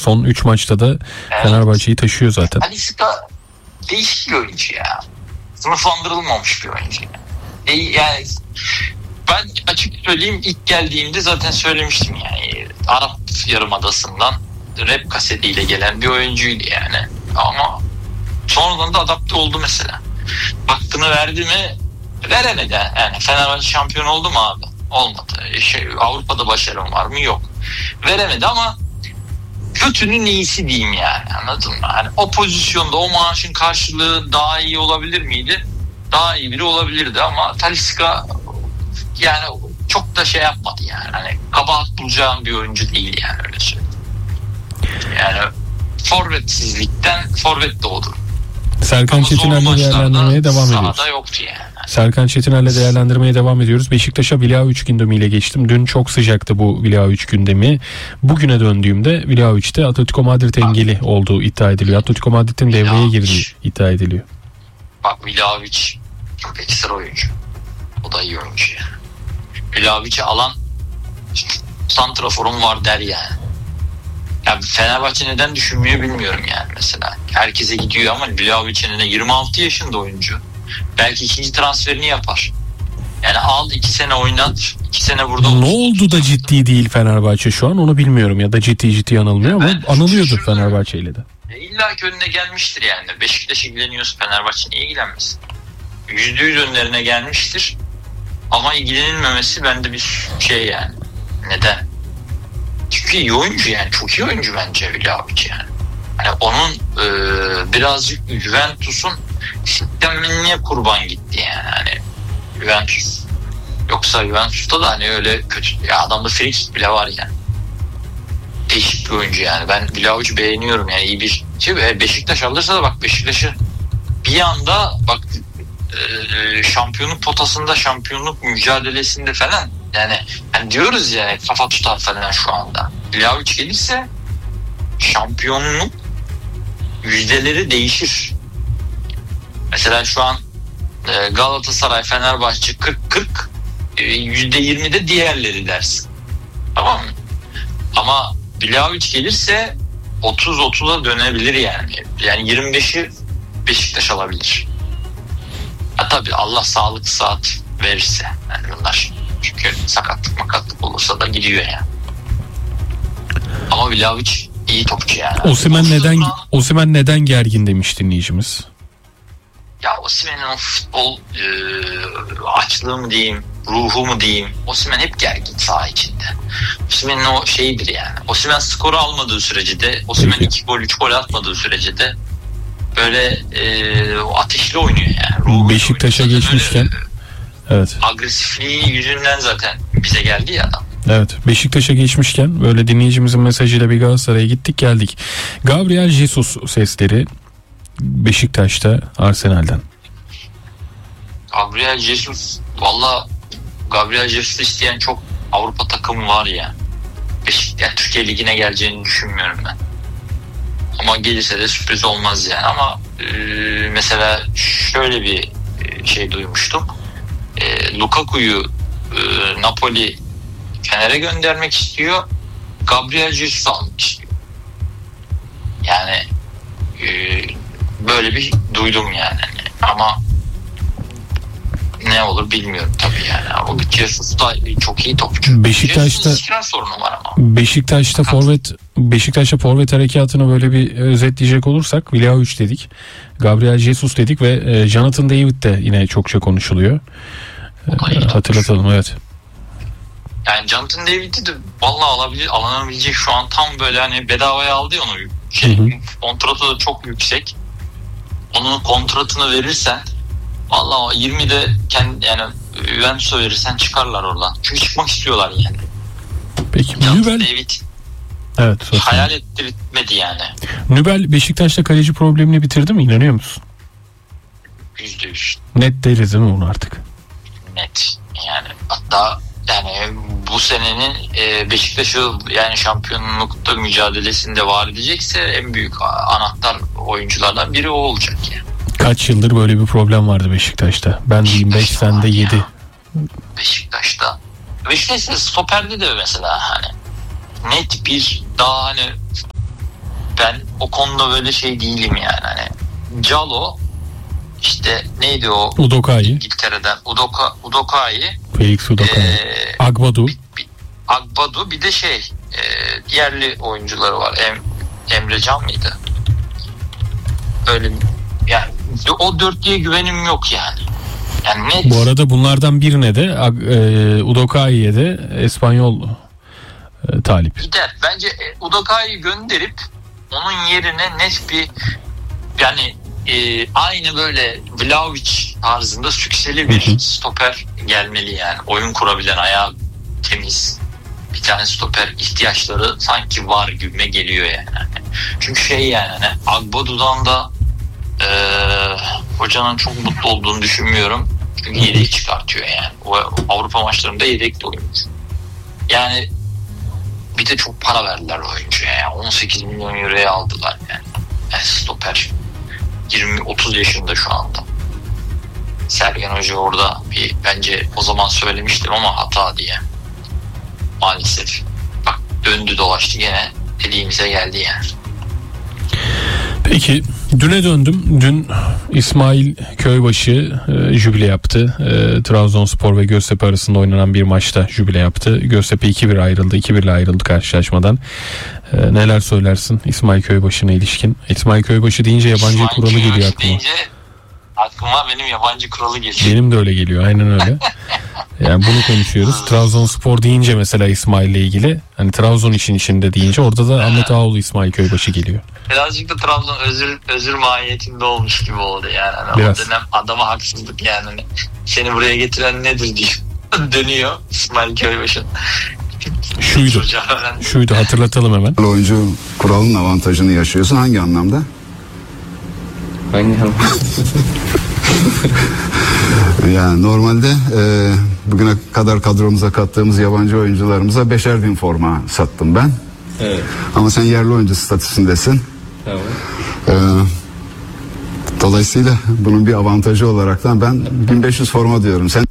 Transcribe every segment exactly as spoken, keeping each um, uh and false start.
Son üç maçta da evet. Fenerbahçe'yi taşıyor zaten. Talisca değişik bir oyuncu ya. Sınıflandırılmamış bir oyuncu. E, yani ben açık söyleyeyim, ilk geldiğimde zaten söylemiştim yani. Arap Yarımadası'ndan rap kasetiyle gelen bir oyuncuydu yani. Ama sonradan da adapte oldu mesela. Hakkını verdi mi? Veremedi. Yani Fenerbahçe şampiyon oldu mu abi? Olmadı. Şey, Avrupa'da başarım var mı? Yok. Veremedi ama kötünün iyisi diyeyim yani. Anladın mı? Yani o pozisyonda o maaşın karşılığı daha iyi olabilir miydi? Daha iyi biri olabilirdi ama Talisca yani çok da şey yapmadı yani. Hani kabahat bulacağım bir oyuncu değil yani, öyle söyleyeyim. Yani forvetsizlikten forvet doğdu. Serkan Çetiner'le değerlendirmeye devam ediyoruz. Sahada yoktu yani. Serkan Çetiner'le değerlendirmeye devam ediyoruz. Beşiktaş'a Vlahovic gündemiyle geçtim. Dün çok sıcaktı bu Vlahovic gündemi. Bugüne döndüğümde Vlahovic'te Atletico Madrid engeli olduğu iddia ediliyor. Atletico Madrid'in devreye girdiği iddia ediliyor. Bak Vlahovic çok ekstra oyuncu. O da iyi oyuncu yani. Vlahovic'i alan santraforum var der yani. Ya Fenerbahçe neden düşünmüyor bilmiyorum yani mesela. Herkese gidiyor ama Vlahovic'in de yirmi altı yaşında oyuncu. Belki ikinci transferini yapar. Yani al iki sene oynat, iki sene burada ne oldu da ciddi değil Fenerbahçe şu an onu bilmiyorum, ya da ciddi ciddi anılmıyor ama ben anılıyordur Fenerbahçe ile de. E İlla ki önüne gelmiştir yani. Beşiktaş ilgileniyorsa Fenerbahçe niye ilgilenmesin? Yüzde yüz önlerine gelmiştir. Ama ilgilenilmemesi bende bir şey yani. Neden? Çünkü iyi oyuncu yani. Çok iyi oyuncu bence Vlahovic yani. Yani onun e, birazcık Juventus'un sistemine kurban gitti yani. Hani Juventus. Yoksa Juventus'ta da hani öyle kötü. Ya adamda frikik bile var yani. Değişik bir oyuncu yani. Ben Vlahovic'i beğeniyorum yani, iyi bir şey. Beşiktaş alırsa da bak Beşiktaş'ı bir anda bak e, şampiyonluk potasında, şampiyonluk mücadelesinde falan yani, yani diyoruz ya kafa tutar falan şu anda. Vlahovic gelirse şampiyonluk yüzdeleri değişir. Mesela şu an e, Galatasaray, Fenerbahçe kırk kırk, e, yüzde yirmi de diğerleri dersin. Tamam mı? Ama Vlahovic gelirse otuz otuza dönebilir yani. Yani yirmi beşi Beşiktaş alabilir. Ha tabii Allah sağlık saat verirse yani bunlar. Çünkü sakatlık makatlık olursa da gidiyor yani. Ama Vlahovic iyi topçu yani. Osimhen neden Osimhen neden gergin demiş dinleyicimiz. Ya Osimhen'in o futbol e, açlığı mı diyeyim, ruhu mu diyeyim. Osimhen hep gergin saha içinde. Osimhen'in o şeyidir yani. Osimhen skoru almadığı sürece de, Osimhen iki gol üç gol atmadığı sürece de böyle e, ateşli oynuyor yani. Ruhu Beşiktaş'a geçmişken evet. Agresifliği yüzünden zaten bize geldi ya adam. Evet, Beşiktaş'a geçmişken böyle dinleyicimizin mesajıyla bir Galatasaray'a gittik geldik. Gabriel Jesus sesleri Beşiktaş'ta Arsenal'den. Gabriel Jesus, valla Gabriel Jesus isteyen çok Avrupa takımı var ya. Beşiktaş yani Türkiye Ligi'ne geleceğini düşünmüyorum ben. Ama gelirse de sürpriz olmaz yani. Ama e, mesela şöyle bir şey duymuştum. E, Lukaku'yu e, Napoli Fener'e göndermek istiyor. Gabriel Jesus almak istiyor. Yani e, böyle bir duydum yani. Ama ne olur bilmiyorum tabii yani. Ama Jesus da çok iyi topçu. Beşiktaş'ta sorunu var ama. Beşiktaş'ta forvet Beşiktaş'ta forvet harekatını böyle bir özetleyecek olursak Vlahovic dedik. Gabriel Jesus dedik ve Jonathan David de yine çokça konuşuluyor. Hatırlatalım evet. Yani Jonathan David'i de vallahi alabilir, alınabilecek şu an tam böyle hani bedavaya aldı ya onu. Şey, hı hı. Kontratı da çok yüksek. Onun kontratını verirsen vallahi yirmide kendi yani Juventus'a verirsen çıkarlar oradan. Çünkü çıkmak istiyorlar yani. Peki Jonathan David evet, hayal ettirmedi yani. Nübel Beşiktaş'ta kaleci problemini bitirdi mi? İnanıyor musun? Yüzde yüz. Net deriz değil mi bunu artık? Net. Yani hatta yani bu senenin e, Beşiktaş'ı yani şampiyonlukta mücadelesinde var edecekse en büyük anahtar oyunculardan biri o olacak yani. Kaç yıldır böyle bir problem vardı Beşiktaş'ta? Ben diyeyim beş, sende yedi. Beşiktaş'ta. Beşiktaş'ta stoperde de mesela hani net bir daha hani ben o konuda böyle şey değilim yani. Hani Calo, işte neydi o? Udokai. İngiltere'den Udoka, Udokai. Felix Udokai. Ee, Agbadu. Bir, bir, Agbadu, bir de şey e, yerli oyuncuları var. Em, Emrecan mıydı? Öyle yani o dörtlüye güvenim yok yani. Yani net. Bu arada bunlardan birine de e, Udokai'ye de Espanyol e, talip. Gider. Bence e, Udokai'yi gönderip onun yerine net bir yani e, aynı böyle Vlahovic tarzında sükseli bir Hı hı. stoper gelmeli yani. Oyun kurabilen, ayağı temiz bir tane stoper ihtiyaçları sanki var gibime geliyor yani. Çünkü şey yani hani Agbadu'dan da e, hocanın çok mutlu olduğunu düşünmüyorum. Çünkü yedek çıkartıyor yani. O Avrupa maçlarında yedek de oyuncu. Yani bir de çok para verdiler oyuncuya ya. on sekiz milyon euroya aldılar yani. Yani stoper yirmi otuz yaşında şu anda. Sergen Hoca orada bir bence o zaman söylemiştim ama hata diye. Maalesef. Bak döndü dolaştı gene dediğimize geldi yani. Peki düne döndüm. Dün İsmail Köybaşı e, jübile yaptı. E, Trabzonspor ve Göztepe arasında oynanan bir maçta jübile yaptı. Göztepe iki bir ayrıldı. iki bir ile ayrıldı karşılaşmadan. E, neler söylersin İsmail Köybaşı'na ilişkin? İsmail Köybaşı deyince yabancı İsmail kuralı Köybaşı geliyor aklıma. deyince aklıma benim yabancı kuralı geliyor. Benim de öyle geliyor. Aynen öyle. Yani bunu konuşuyoruz. Trabzonspor deyince mesela İsmail'le ilgili, hani Trabzon işin içinde deyince orada da Ahmet Ağaoğlu İsmail Köybaşı geliyor. Birazcık da Trabzon özür özür mahiyetinde olmuş gibi oldu yani. Hani Biraz. o dönem adama haksızlık yani. Hani seni buraya getiren nedir diye dönüyor İsmail Köybaşı. Şuydu. Şuydu hatırlatalım hemen. Oyuncu kuralının avantajını yaşıyorsun. Hangi anlamda? Hangi anlamda? Yani normalde e, bugüne kadar kadromuza kattığımız yabancı oyuncularımıza beşer bin forma sattım ben. Evet. Ama sen yerli oyuncu statüsündesin. Tamam. E, dolayısıyla bunun bir avantajı olaraktan ben bin beş yüz forma diyorum. Sen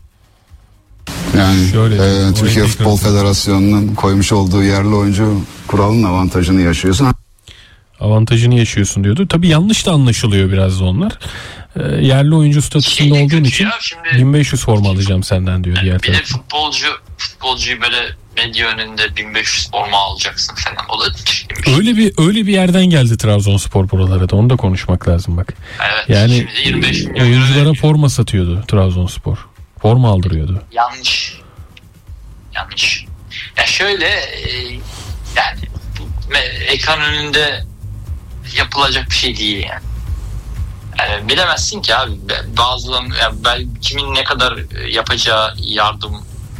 yani Şöyle, e, Türkiye oyun Futbol tekrar- Federasyonu'nun koymuş olduğu yerli oyuncu kuralının avantajını yaşıyorsun. Avantajını yaşıyorsun diyordu. Tabii yanlış da anlaşılıyor biraz da onlar. E, yerli oyuncu statüsünde Şey de olduğun kötü için ya, şimdi- bin beş yüz forma alacağım senden diyor diğer Bir de taraftan. futbolcu futbolcuyu böyle medya önünde bin beş yüz forma alacaksın falan. O da çirkinmiş. Öyle bir öyle bir yerden geldi Trabzonspor buralara da. Onu da konuşmak lazım bak. Evet. Yani Şimdi de yirmi beş milyon oyunculara euro forma satıyordu Trabzonspor. Forma aldırıyordu. yanlış. Yanlış. Ya şöyle e, yani bu me- ekran önünde yapılacak bir şey değil yani. Yani bilemezsin ki abi. Bazılarının yani ben kimin ne kadar e, yapacağı yardım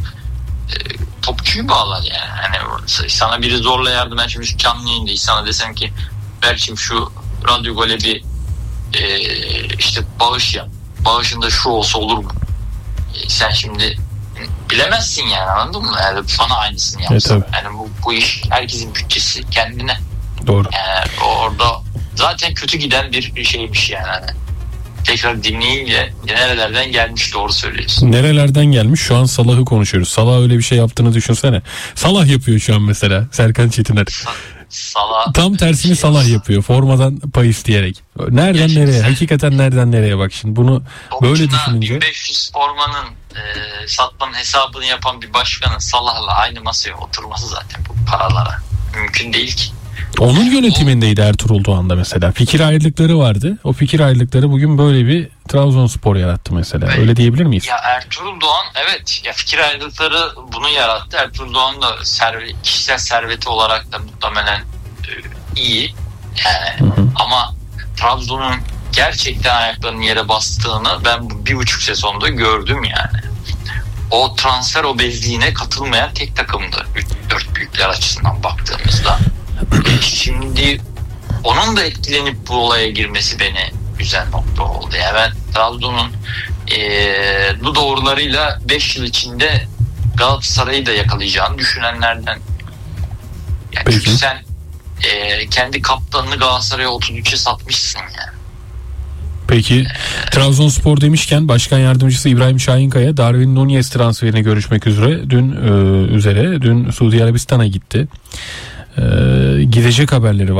e, topçuyu bağlar yani. Hani sana biri zorla yardım, ben şimdi şu canlı yayındayız, sana desem ki belki şu Radyo Gol'e bir e, işte bağış yap. Bağışında şu olsa olur mu? E, sen şimdi bilemezsin yani, anladın mı? Yani bana aynısını yapsın. Evet, yani bu, bu iş herkesin bütçesi kendine. Doğru. Yani orada zaten kötü giden bir, bir şeymiş yani. Hani tekrar dinleyince nerelerden gelmiş, doğru söylüyorsun. Nerelerden gelmiş? Şu an Salah'ı konuşuyoruz. Salah öyle bir şey yaptığını düşünsene. Salah yapıyor şu an mesela. Serkan Çetiner. Salah Tam tersini şey Salah olsa, yapıyor. Formadan pay isteyerek. Nereden Ya şimdi nereye? sen- Hakikaten nereden nereye bak şimdi. Bunu böyle topçuna düşününce. bin beş yüz formanın e, satmanın hesabını yapan bir başkanın Salah'la aynı masaya oturması zaten bu paralara mümkün değil ki. Onun yönetimindeydi Ertuğrul Doğan'da mesela. Fikir ayrılıkları vardı. O fikir ayrılıkları bugün böyle bir Trabzonspor yarattı mesela. Evet. Öyle diyebilir miyiz? Ya Ertuğrul Doğan, evet ya, fikir ayrılıkları bunu yarattı. Ertuğrul Doğan da serve, kişisel serveti olarak da muhtemelen e, iyi yani. Hı hı. Ama Trabzon'un gerçekten ayaklarının yere bastığını ben bu bir buçuk sezonda gördüm yani. O transfer obezliğine katılmayan tek takımdı üç dört büyükler açısından baktığımızda. Şimdi onun da etkilenip bu olaya girmesi beni üzen nokta oldu. Yani ben Trabzon'un ee, bu doğrularıyla beş yıl içinde Galatasaray'ı da yakalayacağını düşünenlerden. Yani Peki. çünkü sen ee, kendi kaptanını Galatasaray'a otuz üçe satmışsın yani. Peki Trabzonspor demişken başkan yardımcısı İbrahim Şahinkaya Darwin Nunez transferine görüşmek üzere dün e, üzere dün Suudi Arabistan'a gitti. E, gidecek haberleri var.